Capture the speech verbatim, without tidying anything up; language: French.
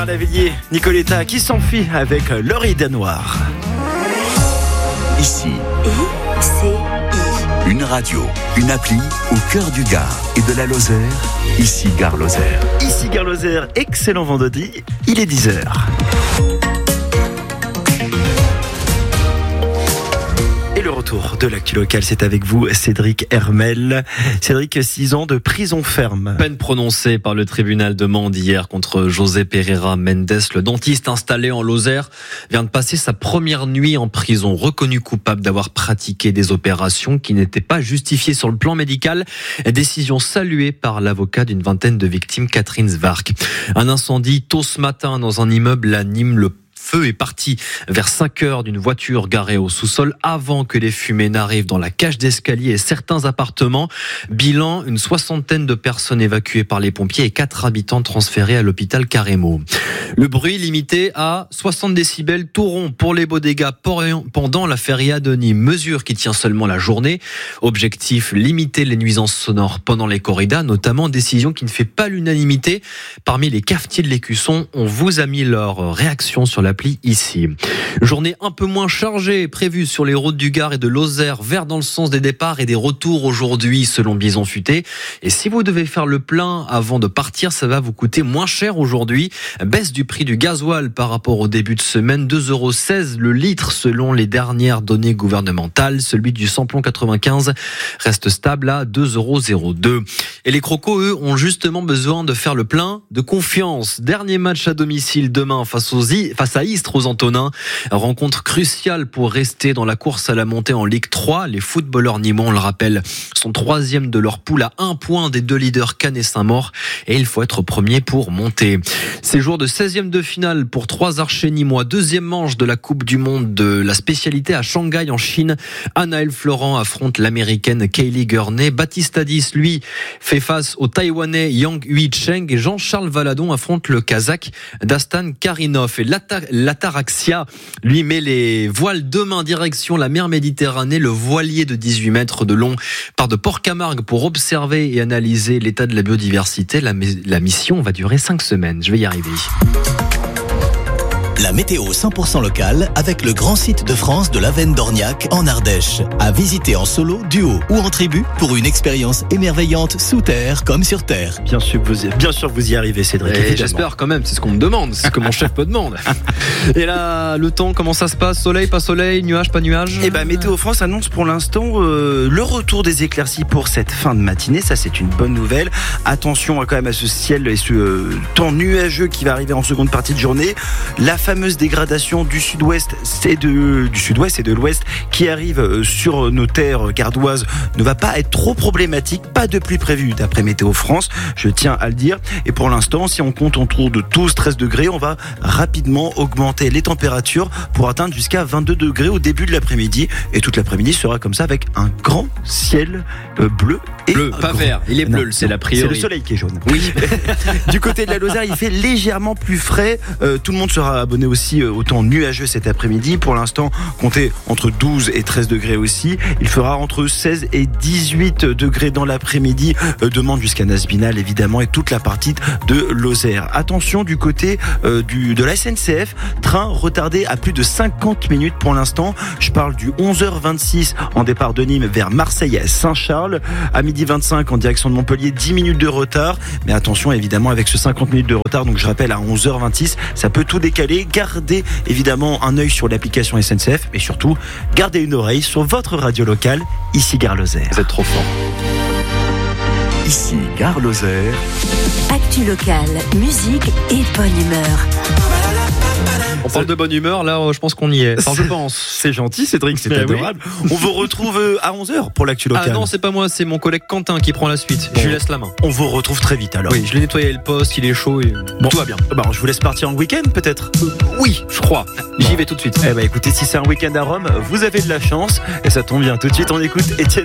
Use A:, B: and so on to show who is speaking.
A: Lavilliers, Nicoletta qui s'enfuit avec Laurie Danoir.
B: Ici,
C: I C I.
B: une radio, une appli au cœur du Gard et de la Lozère. Ici Gare Lozère.
A: Ici Gare Lozère, excellent vendredi, il est dix heures. Et le retour de l'actu locale, c'est avec vous, Cédric Hermel. Cédric, six ans de prison ferme.
D: Peine prononcée par le tribunal de Mende hier contre José Pereira Mendes. Le dentiste installé en Lozère vient de passer sa première nuit en prison, reconnu coupable d'avoir pratiqué des opérations qui n'étaient pas justifiées sur le plan médical. Décision saluée par l'avocat d'une vingtaine de victimes, Catherine Zwark. Un incendie tôt ce matin dans un immeuble à Nîmes. Le feu est parti vers cinq heures d'une voiture garée au sous-sol avant que les fumées n'arrivent dans la cage d'escalier et certains appartements. Bilan, une soixantaine de personnes évacuées par les pompiers et quatre habitants transférés à l'hôpital Carremo. Le bruit limité à soixante décibels tout rond pour les beaux dégâts pendant la feria de Nîmes. Mesure qui tient seulement la journée. Objectif, limiter les nuisances sonores pendant les corridas, notamment décision qui ne fait pas l'unanimité. Parmi les cafetiers de l'Écusson, on vous a mis leur réaction sur l'appli ici. Journée un peu moins chargée prévue sur les routes du Gard et de Lozère, vers dans le sens des départs et des retours aujourd'hui selon Bison Futé. Et si vous devez faire le plein avant de partir, ça va vous coûter moins cher aujourd'hui. Baisse du prix du gasoil par rapport au début de semaine, deux euros seize le litre selon les dernières données gouvernementales. Celui du samplon quatre-vingt-quinze reste stable à deux euros zéro deux. Et les crocos, eux, ont justement besoin de faire le plein de confiance. Dernier match à domicile demain face, aux I, face à Istres aux Antonins. Rencontre cruciale pour rester dans la course à la montée en Ligue trois. Les footballeurs nîmois, on le rappelle, sont troisième de leur poule à un point des deux leaders Cannes et Saint-Maur. Et il faut être premier pour monter. C'est jour de seizième de finale pour trois archers nîmois. Deuxième manche de la Coupe du Monde de la spécialité à Shanghai en Chine. Anaël Florent affronte l'américaine Kaylee Gurney. Baptiste Hadis, lui, fait face au taïwanais Yang Hui Cheng. Et Jean-Charles Valadon affronte le kazakh Dastan Karinov. Et l'Ataraxia, lui, met les voiles demain direction la mer Méditerranée. Le voilier de dix-huit mètres de long part de Port-Camargue pour observer et analyser l'état de la biodiversité. La, la mission va durer cinq semaines. Je vais y arriver.
E: La météo cent pour cent locale avec le grand site de France de l'Avenne d'Orniac en Ardèche. À visiter en solo, duo ou en tribu pour une expérience émerveillante sous terre comme sur terre.
A: Bien sûr, vous, bien sûr, vous y arrivez, Cédric.
D: Et j'espère quand même, c'est ce qu'on me demande, c'est ce que mon chef me demande. Et là, le temps, comment ça se passe? Soleil, pas soleil, nuage, pas nuage?
A: Eh ben, Météo France annonce pour l'instant euh, le retour des éclaircies pour cette fin de matinée. Ça, c'est une bonne nouvelle. Attention quand même à ce ciel et ce euh, temps nuageux qui va arriver en seconde partie de journée. La fameuse dégradation du sud-ouest et de, du sud-ouest et de l'ouest qui arrive sur nos terres gardoises ne va pas être trop problématique. Pas de pluie prévue d'après Météo France, je tiens à le dire. Et pour l'instant, si on compte autour de douze à treize degrés, on va rapidement augmenter les températures pour atteindre jusqu'à vingt-deux degrés au début de l'après-midi. Et toute l'après-midi sera comme ça avec un grand ciel bleu. Et
D: bleu, pas
A: grand...
D: vert. Il est bleu, non, c'est la priori.
A: C'est le soleil qui est jaune. Oui. Du côté de la Lozère, il fait légèrement plus frais. Euh, tout le monde sera abonné aussi au temps nuageux cet après-midi. Pour l'instant, comptez entre douze et treize degrés aussi. Il fera entre seize et dix-huit degrés dans l'après-midi. Euh, demande jusqu'à Nasbinal, évidemment, et toute la partie de Lozère. Attention du côté euh, du, de la S N C F. Train retardé à plus de cinquante minutes pour l'instant. Je parle du onze heures vingt-six en départ de Nîmes vers Marseille-Saint-Charles. À midi vingt-cinq en direction de Montpellier, dix minutes de retard. Mais attention, évidemment, avec ce cinquante minutes de retard, donc je rappelle à onze heures vingt-six, ça peut tout décaler. Gardez évidemment un œil sur l'application S N C F, mais surtout, gardez une oreille sur votre radio locale, ici Gare Lozère.
D: Vous êtes trop fort.
B: Ici Gare Lozère.
C: Actu locale, musique et bonne humeur.
D: On parle de bonne humeur, là je pense qu'on y est. Enfin, je pense.
A: C'est gentil, Cédric, c'est
D: Mais
A: adorable. Oui. On vous retrouve à onze heures pour l'actu locale.
D: Ah non, c'est pas moi, c'est mon collègue Quentin qui prend la suite. Bon. Je lui laisse la main.
A: On vous retrouve très vite alors.
D: Oui, je l'ai nettoyé le poste, il est chaud et
A: bon.
D: Tout va bien.
A: Bon, je vous laisse partir en week-end peut-être.
D: euh, Oui, je crois. J'y vais tout de suite.
A: Eh ben écoutez, si c'est un week-end à Rome, vous avez de la chance. Et ça tombe bien, tout de suite on écoute Étienne.